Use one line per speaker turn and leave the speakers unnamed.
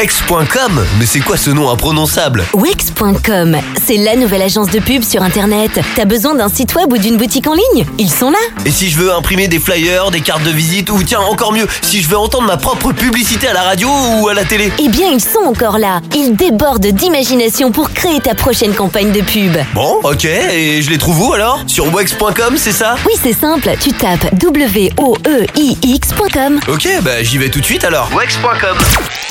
Wex.com? Mais c'est quoi ce nom imprononçable?
Wex.com, c'est la nouvelle agence de pub sur Internet. T'as besoin d'un site web ou d'une boutique en ligne? Ils sont là.
Et si je veux imprimer des flyers, des cartes de visite, ou tiens, encore mieux, si je veux entendre ma propre publicité à la radio ou à la télé?
Eh bien, ils sont encore là. Ils débordent d'imagination pour créer ta prochaine campagne de pub.
Bon, ok, et je les trouve où alors? Sur Wex.com, c'est ça?
Oui, c'est simple. Tu tapes WOEIX.com.
Ok, bah j'y vais tout de suite alors. Wex.com.